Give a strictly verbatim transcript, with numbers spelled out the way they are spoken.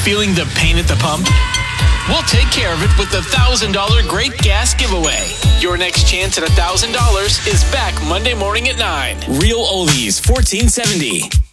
Feeling the pain at the pump? We'll take care of it with the one thousand dollars Great Gas Giveaway. Your next chance at one thousand dollars is back Monday morning at nine. Real Oldies, fourteen seventy.